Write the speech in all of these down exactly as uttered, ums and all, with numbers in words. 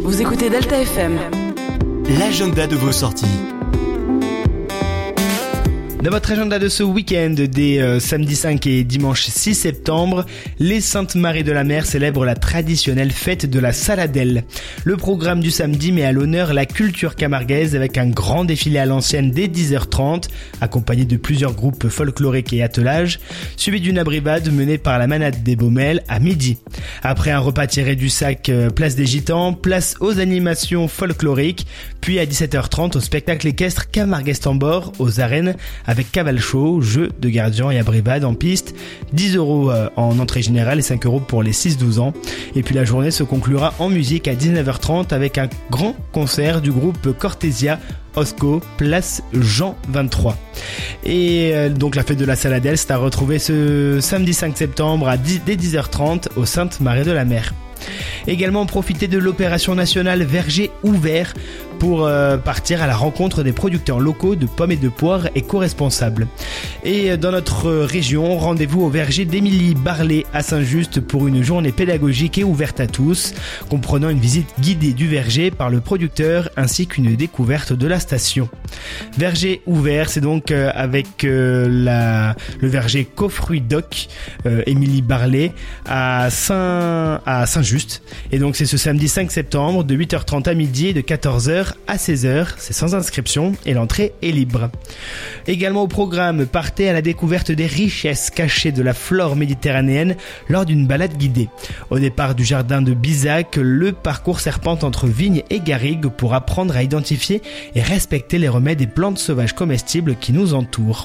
Vous écoutez Delta F M. L'agenda de vos sorties. Dans votre agenda de ce week-end, des euh, samedi cinq et dimanche six septembre, les Saintes Maries de la Mer célèbrent la traditionnelle fête de la Saladelle. Le programme du samedi met à l'honneur la culture camarguaise avec un grand défilé à l'ancienne dès dix heures trente, accompagné de plusieurs groupes folkloriques et attelages, suivi d'une abrivade menée par la Manade des Baumelles à midi. Après un repas tiré du sac euh, place des Gitans, place aux animations folkloriques, puis à dix-sept heures trente au spectacle équestre Camarguaise Tambor aux arènes, avec cavale chaud, jeu de gardien et abrivade en piste, dix euros en entrée générale et cinq euros pour les six douze ans. Et puis la journée se conclura en musique à dix-neuf heures trente avec un grand concert du groupe Cortésia, Osco, place Jean vingt-trois. Et euh, donc la fête de la Saladelle, c'est à retrouver ce samedi cinq septembre à dix, dès dix heures trente aux Saintes Maries de la Mer. Également profiter de l'opération nationale Verger ouvert pour euh, partir à la rencontre des producteurs locaux de pommes et de poires éco-responsables. Et dans notre région, rendez-vous au verger d'Émilie Barlet à Saint-Just pour une journée pédagogique et ouverte à tous, comprenant une visite guidée du verger par le producteur ainsi qu'une découverte de la station. Verger ouvert, c'est donc euh, avec euh, la, le verger Cofruit Doc, euh, Émilie Barlet à Saint à Saint-Just. Et donc c'est ce samedi cinq septembre de huit heures trente à midi et de quatorze heures à seize heures, c'est sans inscription et l'entrée est libre. Également au programme, partez à la découverte des richesses cachées de la flore méditerranéenne lors d'une balade guidée. Au départ du jardin de Bizac, le parcours serpente entre vignes et garrigues pour apprendre à identifier et respecter les remèdes et plantes sauvages comestibles qui nous entourent.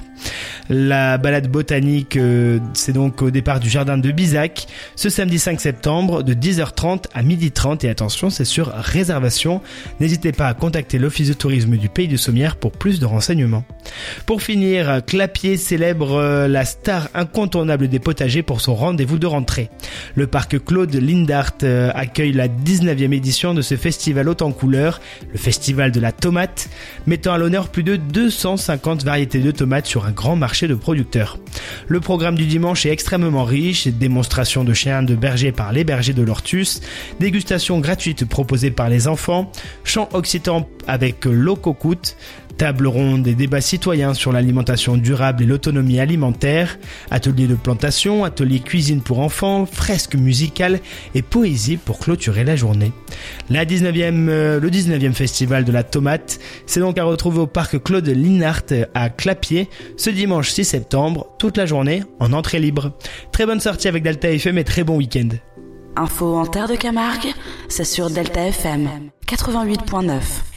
La balade botanique, euh, c'est donc au départ du jardin de Bizac, ce samedi cinq septembre de dix heures trente à midi trente et attention, c'est sur réservation. N'hésitez pas à contacter l'office de tourisme du Pays de Sommières pour plus de renseignements. Pour finir, Clapier célèbre euh, la star incontournable des potagers pour son rendez-vous de rentrée. Le parc Claude Lindart euh, accueille la dix-neuvième édition de ce festival haut en couleurs, le festival de la tomate, mettant à l'honneur plus de deux cent cinquante variétés de tomates sur un grand marché de producteurs. Le programme du dimanche est extrêmement riche, démonstration de chiens de berger par les bergers de l'Ortus, dégustation gratuite proposée par les enfants, chant occitan avec l'Ococoute, table ronde et débats citoyens sur l'alimentation durable et l'autonomie alimentaire, atelier de plantation, atelier cuisine pour enfants, fresque musicale et poésie pour clôturer la journée. La dix-neuvième, euh, le dix-neuvième festival de la tomate, c'est donc à retrouver au parc Claude Lindart à Clapier ce dimanche six septembre, toute la journée en entrée libre. Très bonne sortie avec Delta F M et très bon week-end. Info en terre de Camargue, c'est sur Delta F M quatre-vingt-huit point neuf.